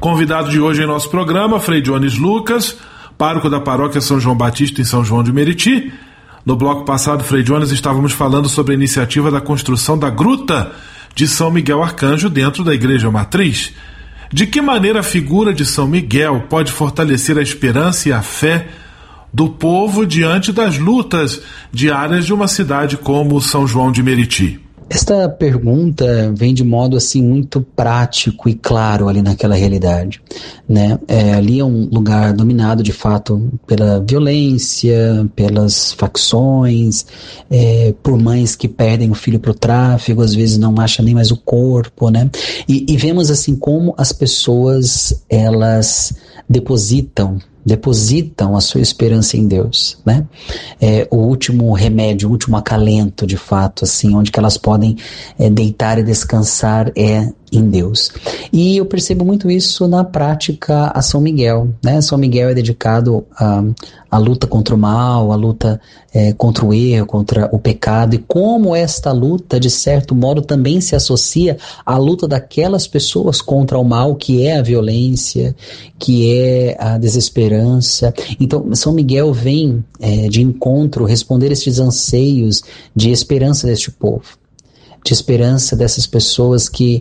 Convidado de hoje em nosso programa, Frei Jones Lucas, pároco da paróquia São João Batista em São João de Meriti. No bloco passado, Frei Jones, estávamos falando sobre a iniciativa da construção da Gruta de São Miguel Arcanjo dentro da Igreja Matriz. De que maneira a figura de São Miguel pode fortalecer a esperança e a fé do povo diante das lutas diárias de uma cidade como São João de Meriti? Esta pergunta vem de modo assim muito prático e claro ali naquela realidade, né? Ali é um lugar dominado de fato pela violência, pelas facções, por mães que perdem o filho para o tráfico, às vezes não acham nem mais o corpo, né? E vemos assim como as pessoas elas depositam a sua esperança em Deus, né? O último remédio, o último acalento, de fato, assim, onde que elas podem deitar e descansar em Deus. E eu percebo muito isso na prática a São Miguel, né? São Miguel é dedicado à luta contra o mal, à luta contra o erro, contra o pecado, e como esta luta, de certo modo, também se associa à luta daquelas pessoas contra o mal, que é a violência, que é a desesperança. Então, São Miguel vem de encontro responder estes anseios de esperança deste povo, de esperança dessas pessoas que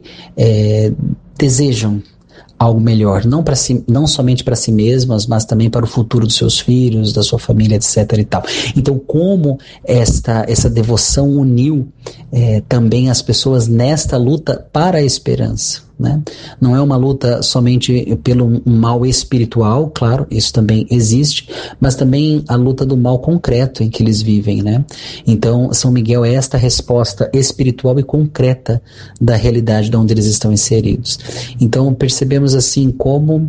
desejam algo melhor, não somente para si mesmas, mas também para o futuro dos seus filhos, da sua família, etc. e tal. Então, como essa devoção uniu também as pessoas nesta luta para a esperança, né? Não é uma luta somente pelo mal espiritual, claro, isso também existe, mas também a luta do mal concreto em que eles vivem, né? Então, São Miguel é esta resposta espiritual e concreta da realidade de onde eles estão inseridos. Então, percebemos assim como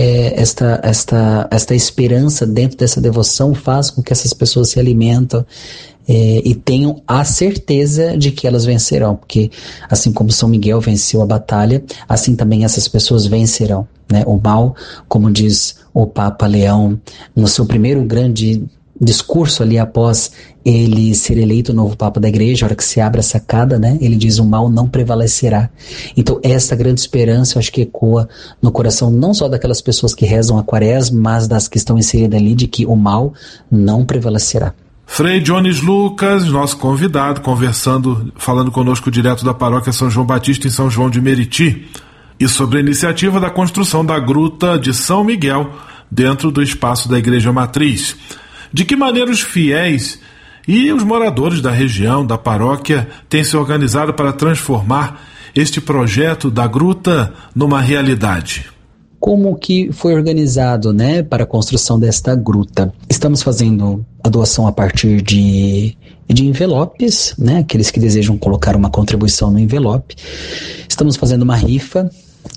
esta esperança dentro dessa devoção faz com que essas pessoas se alimentam e tenham a certeza de que elas vencerão, porque assim como São Miguel venceu a batalha, assim também essas pessoas vencerão, né? O mal, como diz o Papa Leão no seu primeiro grande discurso ali após ele ser eleito novo Papa da Igreja, a hora que se abre a sacada, né? Ele diz: o mal não prevalecerá. Então essa grande esperança eu acho que ecoa no coração não só daquelas pessoas que rezam a Quaresma, mas das que estão inseridas ali, de que o mal não prevalecerá. Frei Jones Lucas, nosso convidado, falando conosco direto da paróquia São João Batista em São João de Meriti, e sobre a iniciativa da construção da Gruta de São Miguel dentro do espaço da Igreja Matriz. De que maneira os fiéis e os moradores da região, da paróquia, têm se organizado para transformar este projeto da Gruta numa realidade? Como que foi organizado, né, para a construção desta gruta? Estamos fazendo a doação a partir de envelopes, né, aqueles que desejam colocar uma contribuição no envelope. Estamos fazendo uma rifa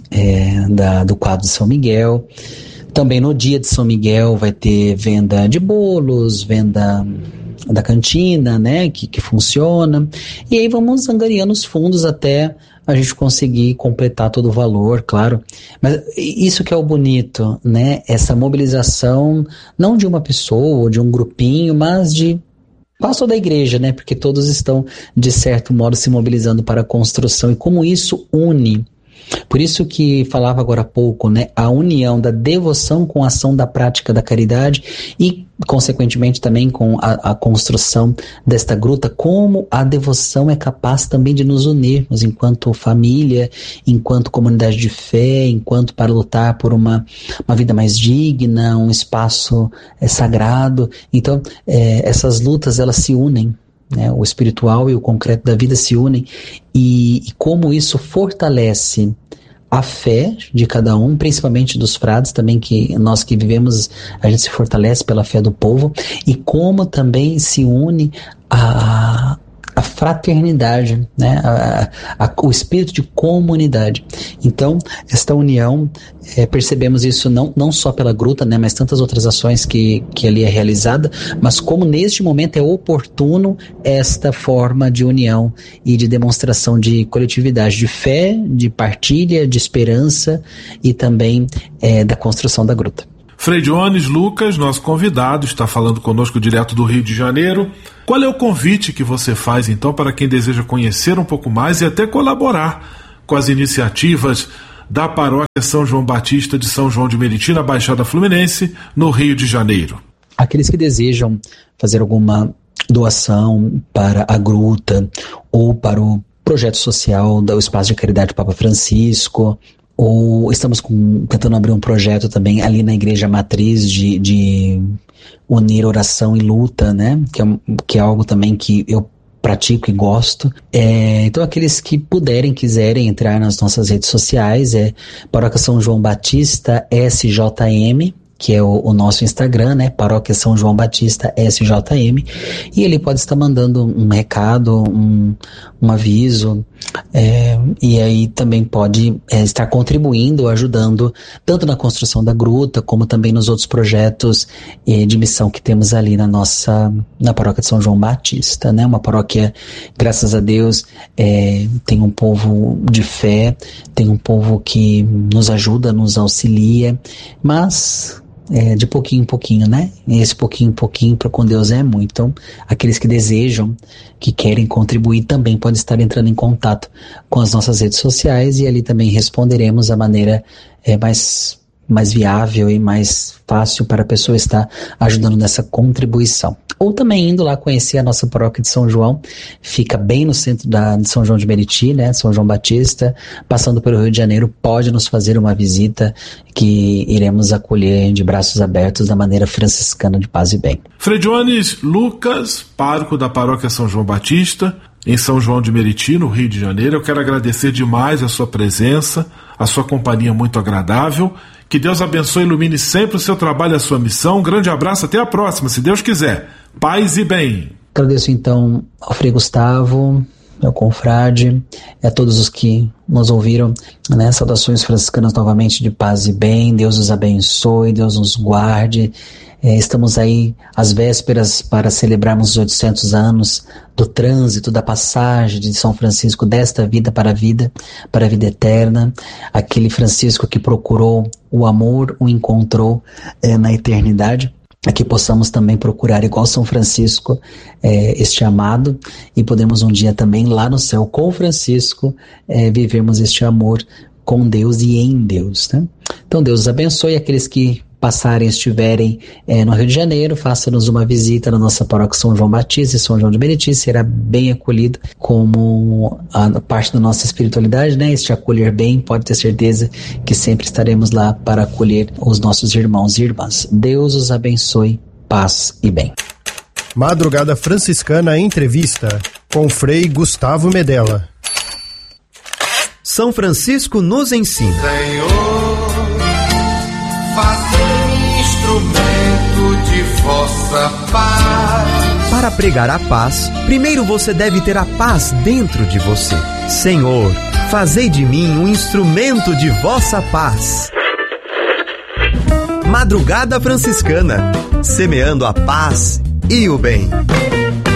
do quadro de São Miguel. Também no dia de São Miguel vai ter venda de bolos, venda da cantina, né, que funciona. E aí vamos angariando os fundos até a gente conseguir completar todo o valor, claro. Mas isso que é o bonito, né? Essa mobilização, não de uma pessoa ou de um grupinho, mas de quase toda a igreja, né? Porque todos estão, de certo modo, se mobilizando para a construção. E como isso une. Por isso que falava agora há pouco, né? A união da devoção com a ação da prática da caridade e, consequentemente, também com a construção desta gruta, como a devoção é capaz também de nos unirmos enquanto família, enquanto comunidade de fé, enquanto para lutar por uma vida mais digna, um espaço sagrado. Então, essas lutas, elas se unem. Né, o espiritual e o concreto da vida se unem e como isso fortalece a fé de cada um, principalmente dos frades também, que nós que vivemos, a gente se fortalece pela fé do povo, e como também se une a fraternidade, né? O espírito de comunidade. Então, esta união, percebemos isso não só pela gruta, né? Mas tantas outras ações que ali é realizada, mas como neste momento é oportuno esta forma de união e de demonstração de coletividade, de fé, de partilha, de esperança e também da construção da gruta. Frei Jones Lucas, nosso convidado, está falando conosco direto do Rio de Janeiro. Qual é o convite que você faz, então, para quem deseja conhecer um pouco mais e até colaborar com as iniciativas da Paróquia São João Batista de São João de Meriti, na Baixada Fluminense, no Rio de Janeiro. Aqueles que desejam fazer alguma doação para a gruta ou para o projeto social do Espaço de Caridade Papa Francisco, ou estamos tentando abrir um projeto também ali na Igreja Matriz de unir oração e luta, né? Que é algo também que eu pratico e gosto. Então aqueles que quiserem entrar nas nossas redes sociais, Paróquia São João Batista SJM, que é o nosso Instagram, né? Paróquia São João Batista SJM, e ele pode estar mandando um recado, um aviso, e aí também pode estar contribuindo, ajudando, tanto na construção da gruta, como também nos outros projetos de missão que temos ali na Paróquia de São João Batista, né? Uma paróquia, graças a Deus, tem um povo de fé, tem um povo que nos ajuda, nos auxilia, mas de pouquinho em pouquinho, né? E esse pouquinho em pouquinho para com Deus é muito. Então, aqueles que desejam, que querem contribuir, também podem estar entrando em contato com as nossas redes sociais, e ali também responderemos da maneira mais viável e mais fácil para a pessoa estar ajudando nessa contribuição. Ou também indo lá conhecer a nossa paróquia de São João, fica bem no centro de São João de Meriti, né, São João Batista, passando pelo Rio de Janeiro, pode nos fazer uma visita que iremos acolher de braços abertos da maneira franciscana de paz e bem. Frei Jones Lucas, pároco da paróquia São João Batista, em São João de Meriti, no Rio de Janeiro, eu quero agradecer demais a sua presença, a sua companhia muito agradável. Que Deus abençoe e ilumine sempre o seu trabalho e a sua missão. Um grande abraço, até a próxima, se Deus quiser. Paz e bem. Agradeço então ao Frei Gustavo, meu confrade, e a todos os que nos ouviram, né? Saudações franciscanas novamente de paz e bem. Deus os abençoe, Deus nos guarde. Estamos aí às vésperas para celebrarmos os 800 anos do trânsito, da passagem de São Francisco desta vida para a vida eterna. Aquele Francisco que procurou o amor, o encontrou na eternidade. Que possamos também procurar, igual São Francisco, este amado, e podemos um dia também lá no céu com Francisco vivermos este amor com Deus e em Deus, né? Então Deus os abençoe. Aqueles que passarem, estiverem no Rio de Janeiro, faça-nos uma visita na nossa paróquia São João Batista e São João de Meriti, será bem acolhido como a parte da nossa espiritualidade, né? Este acolher bem, pode ter certeza que sempre estaremos lá para acolher os nossos irmãos e irmãs. Deus os abençoe, paz e bem. Madrugada Franciscana Entrevista, com Frei Gustavo Medella. São Francisco nos ensina. Senhor, faça-me instrumento de vossa paz. Para pregar a paz, primeiro você deve ter a paz dentro de você. Senhor, fazei de mim um instrumento de vossa paz. Madrugada Franciscana, semeando a paz e o bem.